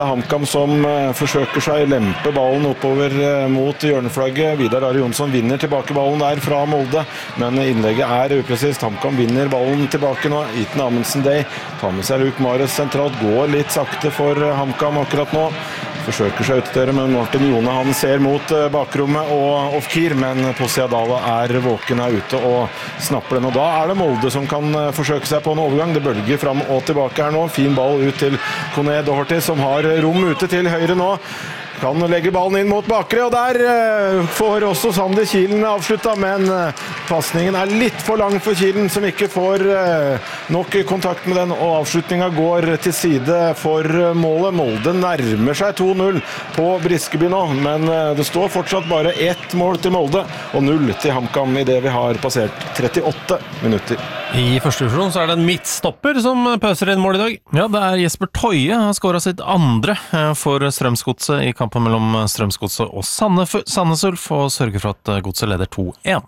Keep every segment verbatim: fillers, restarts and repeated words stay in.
HamKam som uh, forsøker seg lempe ballen oppover uh, mot hjørneflagget. Vidar Are Jonsson vinner tilbake ballen der fra Molde, men innlegget er upresist. HamKam vinner ballen tilbake nå. Ethan Amundsen Day tar med seg Luke Mares sentralt, går litt sakte for uh, HamKam akkurat nå. Forsøker seg ut der, men Martin Jone han ser mot uh, bakrommet og Ofkir, men Posiadala er våken her ute og snapper den, og da er det Molde som kan uh, forsøke seg på en overgang. Det bølger fram og tilbake her nå. Fin ball ut til Kone Doherty, som har rom ute til høyre nå. Kan legge ballen inn mot bakre, og der uh, får også Sander Kielen avsluttet, men uh, passningen er litt for lang for Kielen, som ikke får uh, nok kontakt med den, og avslutningen går til side for uh, målet. Molde nærmer seg to null på Briskeby nå, men uh, det står fortsatt bare ett mål til Molde, og null til HamKam i det vi har passert trettiåtte minutter. I første divisjon så er det en midtstopper som pøser inn mål i dag. Ja, det er Jesper Toje. Han skåret sitt andre for Strømsgodset i kampen mellom Strømsgodset og Sandnes Ulf, og sørger for at Godset leder to en.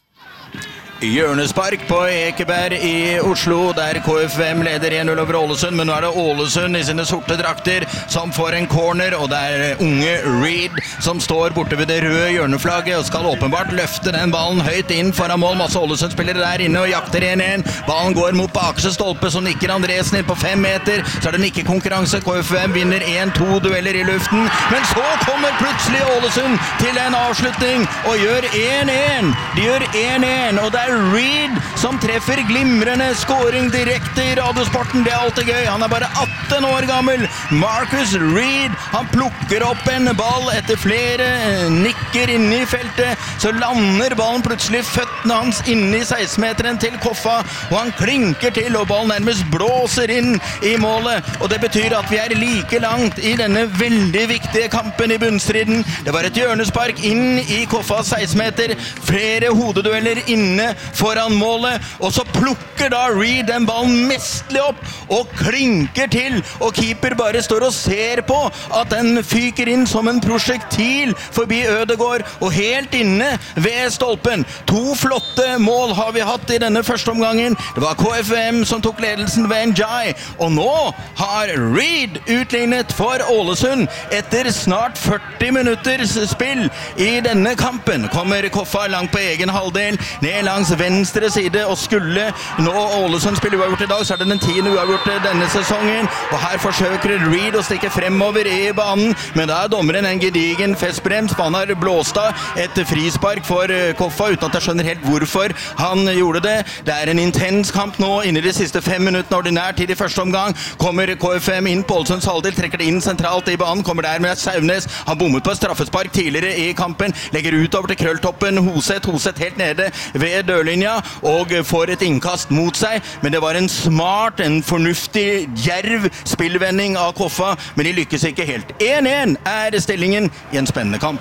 Hjørnespark på Ekeberg i Oslo, der K F M leder en null over Ålesund, men nå er det Ålesund i sine sorte drakter som får en corner, og det er unge Reed som står borte ved det røde hjørneflagget og skal åpenbart løfte den ballen høyt inn foran mål. Masse Ålesund-spillere der inne og jakter en en. Ballen går mot bakerste stolpe, så nikker Andresen inn på fem meter, så er det nikkekonkurranse. K F M vinner en to dueller i luften, men så kommer plutselig Ålesund til en avslutning og gjør en en. De gjør en en, og det er Reed som treffer glimrende scoring direkte i Radiosporten. Det er alltid gøy. Han er bare atten år gammel. Marcus Reed, han plukker opp en ball etter flere nikker inne i feltet. Så lander ballen plutselig føttene hans inne i seksten-meteren til Koffa, og han klinker til, og ballen nærmest blåser inn i målet. Og det betyr at vi er like langt i denne veldig viktige kampen i bunnstriden. Det var et hjørnespark inn i Koffas seksten-meter. Flere hodedueller inne foran målet, og så plukker da Reed den ballen mestlig opp og klinker til, og keeper bare står og ser på at den fyker inn som en prosjektil forbi Ødegård og helt inne ved stolpen. To flotte mål har vi hatt i denne første omgangen. Det var K F M som tok ledelsen ved Njai, og nå har Reed utlignet for Ålesund etter snart førti minutters spill i denne kampen. Kommer Koffa langt på egen halvdel, ned langs venstre side, og skulle nå Ålesund spille uavgjort i dag, så er det den tiende uavgjort denne sesongen, og her forsøker Reed å stikke fremover i banen, men da er dommeren en gedigen festbrems, for han har blåst av et frispark for Koffa, uten at jeg skjønner helt hvorfor han gjorde det. Det er en intens kamp nå, inne i de siste fem minuttene ordinær tid i første omgang. Kommer K F M inn på Ålesunds halvdel, trekker det inn sentralt i banen, kommer der med Saunes, han bommet på straffespark tidligere i kampen, legger ut over til krølltoppen Hoseth, Hoseth helt nede ved dørlinja, og får et innkast mot seg, men det var en smart, en fornuftig, djerv spillvending av Koffa, men de lykkes ikke helt. en en er stillingen i en spennende kamp.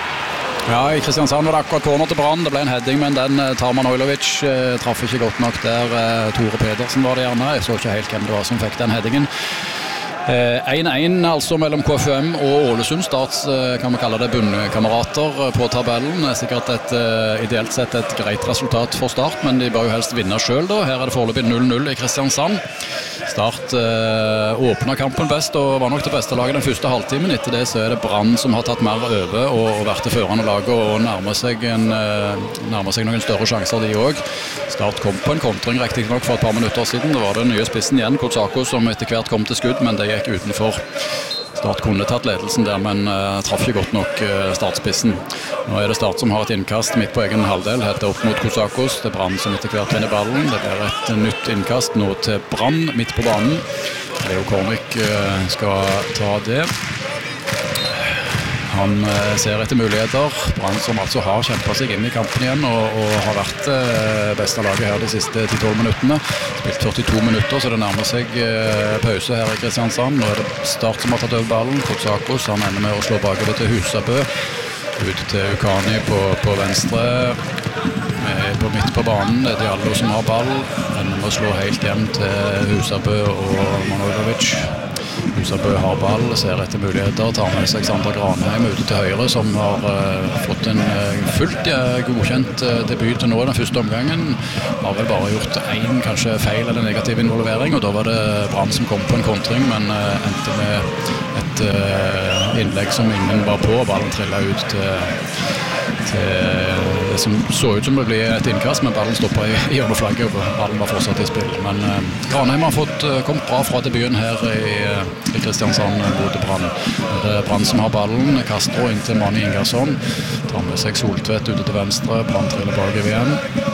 Ja, i Kristiansand var det akkurat corner til Brann. Det ble en heading, men den tar Manojlovic eh, traff ikke godt nok der. Eh, Tore Pedersen var det gjerne. Jeg så ikke helt hvem det var som fikk den headingen. en en altså mellom K F M og Ålesund. Start kan vi kalle det bunnkamerater på tabellen. Det er sikkert et ideelt sett et greit resultat for Start, men de bør jo helst vinne selv da. Her er det foreløpig null null i Kristiansand. Start eh, åpner kampen best og var nok det beste laget den første halvtimen. Etter det så er det Brann som har tatt mer over og, og vært det førende laget og nærmer seg, en, nærmer seg noen større sjanser de også. Start kom på en kontring riktig nok for et par minutter siden. Det var den nye spissen igjen, Kotsako, som etter hvert kom til skudd, men det gikk utenfor. Start kunne tatt ledelsen der, men uh, traff ikke godt nok uh, startspissen. Nå er det Start som har et innkast midt på egen halvdel, heter opp mot Kotsakos. Det er Brann som etter hvert vinner ballen. Det blir et nytt innkast nå til Brann midt på banen. Leo Kornik uh, skal ta det. Han eh, ser etter muligheter. Brann som altså har kjempet seg inn i kampen igjen og, og har vært eh, beste laget her de siste ti til tolv minuttene. Spilt førtito minutter, så det nærmer seg eh, pause her i Kristiansand. Nå er det Start som har tatt over ballen. Kotsakos, han ender med å slå bakover til Husabø. Ut til Ukani på, på venstre. Eh, på midt på banen er Diallo som har ball. Ender med å slå helt hjem til Husabø og Manojlovic. Husabø har ball, ser etter muligheter, tar med seg Sander Granheim ute til høyre, som har uh, fått en uh, fullt uh, godkjent uh, debut til nå den første omgangen. Har vel bare gjort en kanskje feil eller negativ involvering, og da var det Brann som kom på en kontring, men uh, endte med et uh, innlegg som ingen var på, og ballen trillet ut til, til det som så ut som det ble et innkast, men ballen stoppet i, i hjørneflagget, og ballen var fortsatt i spill. Men uh, Granheim har fått uh, kommet bra fra debuten her i, i Kristiansand mot Brann. Det er Brann som har ballen, Castro inn til Mani Ingersson, tar med seg Soltvedt ute til venstre, Brann triller bakover igjen.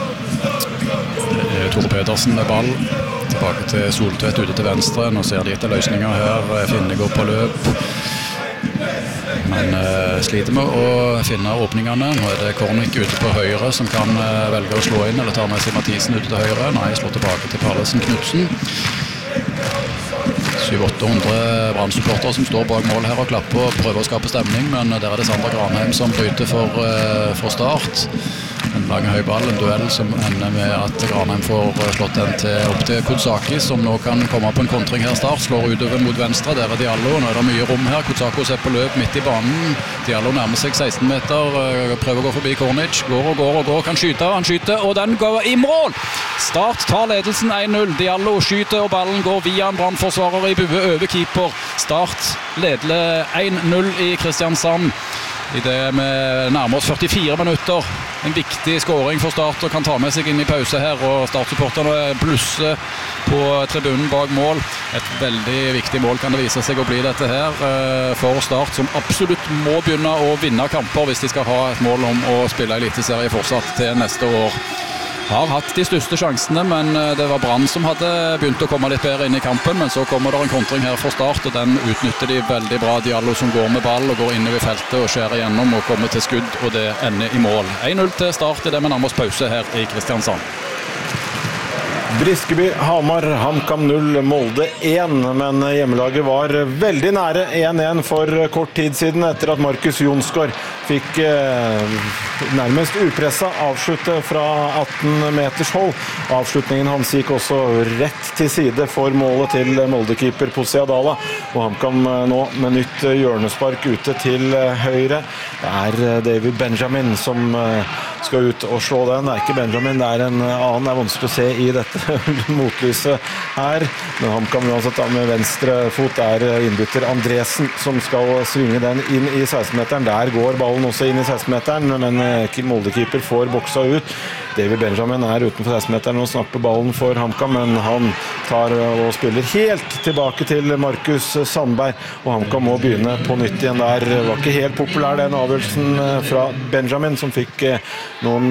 Tore Pedersen med ball, tilbake til Soltvedt ute til venstre, nå ser de etter løsninger her, Finne går på løp. Men uh, sliter med å finne åpningene. Nå er det Kornik ute på høyre som kan uh, velge å slå inn, eller ta med seg Mathisen ute til høyre. Nei, slår tilbake til Pallesen Knudsen. syv åtte hundre Brann-supportere som står bak mål her og klapper og prøver å skape stemning, men der er det Sander Granheim som bryter for, uh, for start. En lang høy ball, en duell som ender med at Granheim får slått den til, opp til Kutsaki, som nå kan komme på en kontring her start, slår utover mot venstre, der er Diallo, nå er det mye rom her, Kutsako ser på løp midt i banen, Diallo nærmer seg seksten meter, prøver å gå forbi Kornic, går og går og går, kan skyte, han skyter, og den går i mål! Start tar ledelsen en null, Diallo skyter, og ballen går via en Brann-forsvarer i bue over keeper, Start leder en null i Kristiansand. I det med nærmere oss førtifire minutter. En viktig scoring for Start og kan ta med seg inn i pause her, og Start-supporterne blusser på tribunen bak mål. Et veldig viktig mål kan det vise seg å bli dette her for Start, som absolutt må begynne å vinne kamper hvis de skal ha et mål om å spille eliteserie fortsatt til neste år. Har hatt de største sjansene, men det var Brann som hadde begynt å komme litt bedre inn i kampen, men så kommer det en kontring her for Start, og den utnytter de veldig bra. Diallo som går med ball og går innover feltet og skjærer gjennom og kommer til skudd, og det ender i mål. en null til Start i det med nærmest pause her i Kristiansand. Briskeby, Hamar, HamKam null, Molde én, men hjemmelaget var veldig nære en en for kort tid siden etter at Markus Jonsgaard fikk eh, nærmest upressa avslutte fra atten meters hold. Avslutningen hans gikk også rett til side for målet til Molde-keeper Posiadala, og HamKam nå med nytt hjørnespark ute til høyre. Det er David Benjamin som skal ut og slå den. Det er ikke Benjamin, det er en annen. Det er vanskelig å se i dette motlyset her, men HamKam uansett med venstre fot er innbytter Andresen som skal svinge den inn i seksten-meteren. Der går ballen også inn i seksten-meteren, men Molde-keeper får boksa ut. David Benjamin er utenfor seksten-meteren og snapper ballen for HamKam, men han tar og spiller helt tilbake til Markus Sandberg, og HamKam må begynne på nytt igjen. Der var ikke helt populær den avgjørelsen fra Benjamin, som fikk noen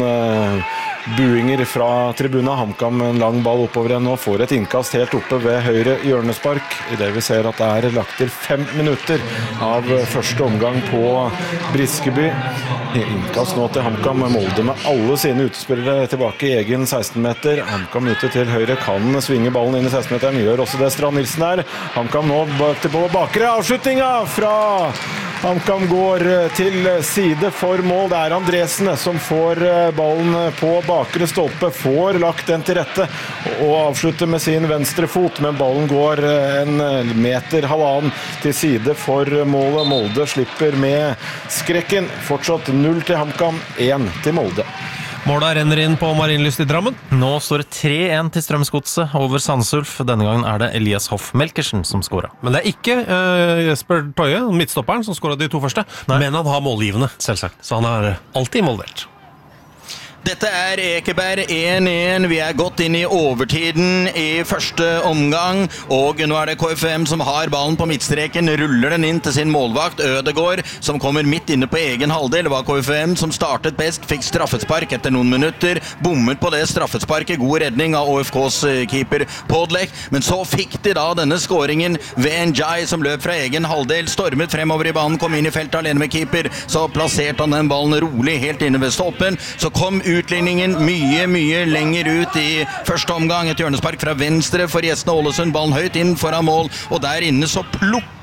buinger fra tribunen. HamKam en lang ball oppover igjen og får et innkast helt oppe ved høyre hjørnespark. I det vi ser at det er lagt til fem minutter av første omgang på Briskeby. Innkast nå til HamKam, Molde med alle sine utespillere tilbake i egen seksten-meter. HamKam ute til høyre kan svinge ballen inn i seksten-meteren, gjør også det Strand Nilsen der. HamKam nå til på bakre, avslutninga fra HamKam går til side for mål. Det er Andresen som får ballen på bakre stolpe, får lagt den til rette og avslutter med sin venstre fot, men ballen går en meter halvannen til side for målet. Molde slipper med skrekken. Fortsatt null til HamKam, én til Molde. Målet renner inn på Marienlyst i Drammen. Nå står det tre en til Strømsgodset over Sandnes Ulf. Denne gangen er det Elias Hoff Melkersen som skårer. Men det er ikke uh, Jesper Toje, midtstopperen, som skåret de to første. Nei. Men han har målgivende, selvsagt. Så han er alltid involvert. Dette er Ekeberg en en. Vi er godt inn i overtiden i første omgang, og nå er det K F M som har ballen på midtstreken, ruller den inn til sin målvakt Ødegård, som kommer midt inne på egen halvdel. Det var K F M som startet best, fikk straffespark etter noen minutter, bommet på det straffesparket, god redning av O F K's keeper Podlek, men så fikk de da denne skåringen ved Njai, som løp fra egen halvdel, stormet fremover i banen, kom inn i feltet alene med keeper, så plasserte han den ballen rolig helt inne ved stolpen, så kom utligningen mye, mye lenger ut i første omgang. Et hjørnespark fra venstre for gjestene Ålesund, ballen høyt inn foran mål, og der inne så plukker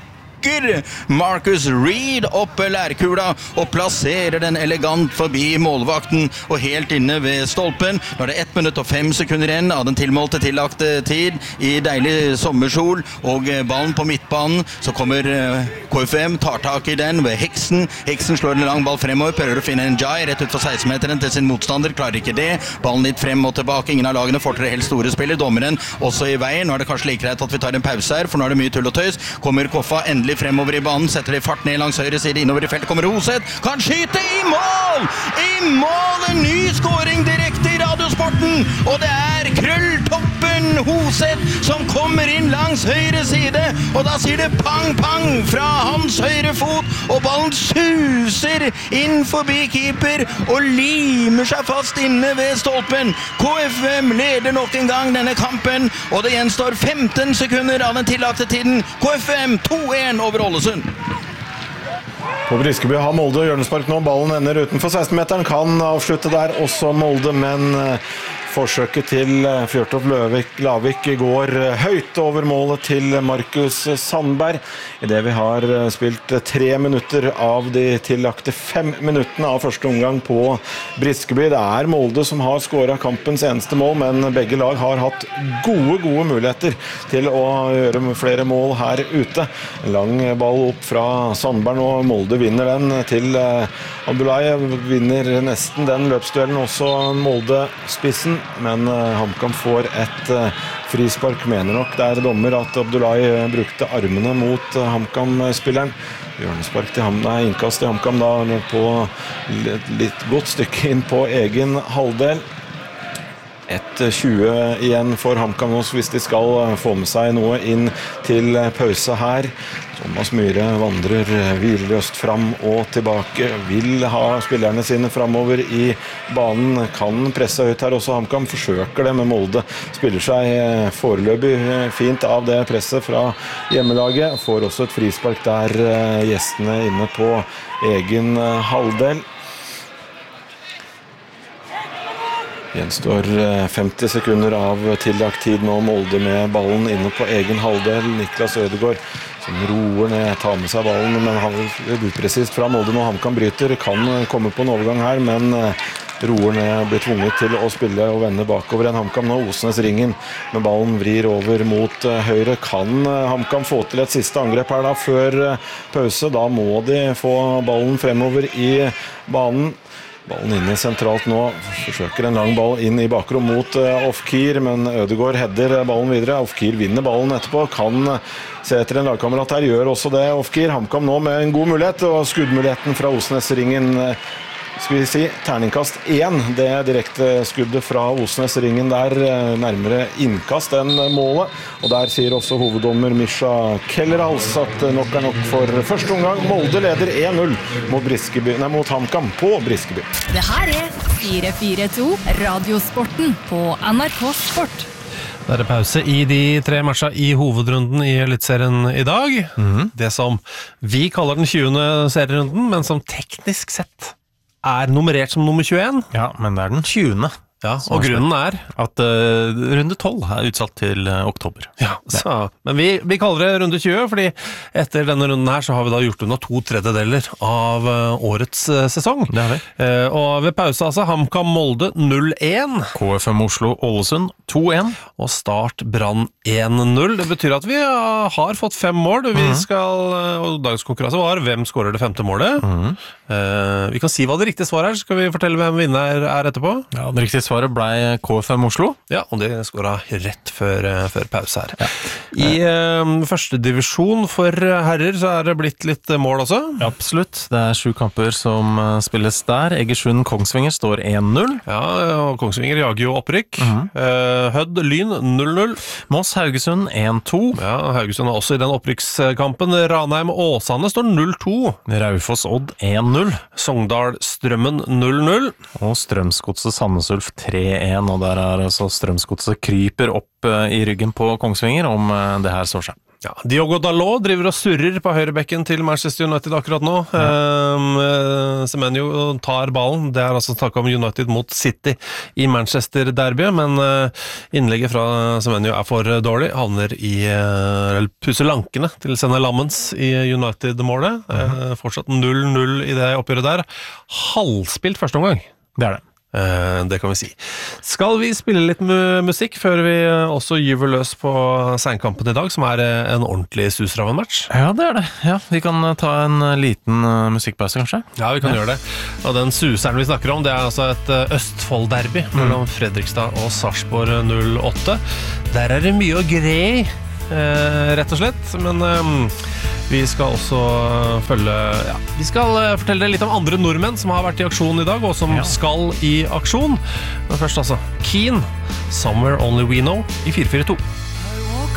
plukker Marcus Reed opp lærkula og plasserer den elegant forbi målvakten og helt inne ved stolpen. Nå er det ett minutt og fem sekunder igjen av den tilmålte tillagte tid i deilig sommersol, og ballen på midtbanen. Så kommer K F M, tar tak i den ved Heksen. Heksen slår en lang ball fremover, prøver å finne en Jai rett ut for seksten-meteren til sin motstander, klarer ikke det. Ballen litt frem og tilbake, ingen av lagene får til det helt store spiller. Dommeren også i veien. Nå er det kanskje like greit at vi tar en pause her, for nå er det mye tull og tøys. Kommer Koffa endelig fremover i banen, setter det fart ned langs høyre side, innover i feltet kommer Hoseth, kan skyte i mål! I mål! En ny scoring direkte i Radiosporten, og det er Krølltoppen Hoseth som kommer inn langs høyre side, og da sier det pang pang fra hans høyre fot, og ballen suser inn forbi keeper og limer seg fast inne ved stolpen. K F M leder nok en gang denne kampen, og det gjenstår femten sekunder av den tillagte tiden. K F M to en over Ålesund. På Briskeby har Molde og hjørnespark nå. Ballen ender utenfor seksten-meteren. Kan avslutte der også Molde, men forsøket til Fjørtoft Løvik Lavik går høyt over målet til Markus Sandberg. I det vi har spilt tre minutter av de tillagte fem minuttene av første omgang på Briskeby. Det er Molde som har skåret kampens eneste mål, men begge lag har hatt gode, gode muligheter til å gjøre flere mål her ute. En lang ball opp fra Sandberg, og Molde vinner den til Abdullahi. Vinner nesten den løpsduellen, også Molde-spissen. Men HamKam får et frispark, mener nok det er dommer at Abdullahi brukte armene mot HamKam-spilleren. Hjørnespark til HamKam, nei, innkast til HamKam da på litt, litt godt stykke inn på egen halvdel. ett tjue igjen for HamKam nå, hvis de skal få med seg noe inn til pause her. Thomas Myhre vandrer hvileløst fram og tilbake, vil ha spillerne sine fremover i banen, kan presse høyt her også. HamKam forsøker det med Molde, spiller seg foreløpig fint av det presset fra hjemmelaget, får også et frispark der gjestene inne på egen halvdel. Gjenstår femti sekunder av tillagt tid nå, Molde med ballen inne på egen halvdel. Niklas Ødegaard som roer ned, tar med seg ballen, men han er upresist fra Molde nå. HamKam bryter, kan komme på en overgang her, men roer ned, blir tvunget til å spille og vende bakover en HamKam nå. Osnes ringen, men ballen vrir over mot høyre. Kan HamKam få til et siste angrep her da, før pause? Da må de få ballen fremover i banen. Ballen inne sentralt nå, forsøker en lang ball inn i bakrom mot uh, Ofkir, men Ødegaard header ballen videre. Ofkir vinner ballen etterpå, kan se etter en lagkamerat her, gjør også det Ofkir. HamKam nå med en god mulighet, og skuddmuligheten fra Osnes-ringen, uh, skal vi si, terningkast én. Det er direkte skuddet fra Osnes-ringen der, uh, nærmere innkast enn målet. Og der sier også hoveddommer Misha Kellerhals at nok er nok for første omgang. Molde leder én null mot, nei, mot HamKam på Briskeby. Det her er fire fire to Radiosporten på N R K Sport. Det er pause i de tre matcha i hovedrunden i Elitserien i dag. Mm-hmm. Det som vi kaller den tjuende serierunden, men som teknisk sett er nummerert som nummer tjueen. Ja, men det er den tjuende. Ja, og grunnen er at uh, runde tolv er utsatt til uh, oktober. Ja, så, men vi, vi kaller det runde tjue, fordi etter denne runden her så har vi da gjort unna to tredjedeler av uh, årets uh, sesong. Det har vi. Uh, og ved pause altså, HamKam Molde null én, K F M Oslo Ålesund to én, og Start Brann én null. Det betyr at vi uh, har fått fem mål. Vi mm. skal, uh, og dagens konkurranse var hvem skårer det femte målet. Mm. Uh, vi kan si hva det riktige svaret er, så skal vi fortelle hvem vinner er etterpå. Ja, det riktige svaret ble K F M Oslo. Ja, og det skåret rett før, før pause her. Ja. I uh, første divisjon for herrer så er det blitt litt mål også. Ja, absolutt. Det er sju kamper som spilles der. Egersund Kongsvinger står én null. Ja, og Kongsvinger jager jo opprykk. Mm-hmm. uh, Hødd Lyn null null. Moss Haugesund én to. Ja, Haugesund er også i den opprykkskampen. Ranheim Åsane står null to. Raufoss Odd én null. Sogndal Strømmen null null. Og Strømsgodset Sandnes Ulf tre én, og der er altså Strømsgodset kryper opp i ryggen på Kongsvinger om det her står seg. Ja, Diogo Dalot driver og surrer på høyrebekken til Manchester United akkurat nå. Ja. Um, Semenyo tar ballen. Det er altså snakket om United mot City i Manchester Derby, men uh, innlegget fra Semenyo er for dårlig. Havner i uh, pusser lankene til Senne Lammens i United-målet. Uh, fortsatt null null i det oppgjøret der. Halvspilt første omgang. Det er det. Uh, det kan vi si. Skal vi spille litt mu- musikk før vi også gyver løs på seinkampen i dag, som er en ordentlig suser av en match? Ja, det er det. Ja, vi kan ta en liten uh, musikkpause, kanskje? Ja, vi kan ja. gjøre det. Og den suseren vi snakker om, det er altså et uh, Østfold-derby mm. mellom Fredrikstad og Sarpsborg null åtte. Der er det mye å greie, uh, rett og slett, men um, vi skal også følge ja, vi skal fortelle deg litt om andre nordmenn som har vært i aksjon i dag, og som ja. skal i aksjon. Men først altså, Keane, Somewhere Only We Know i fire fire to.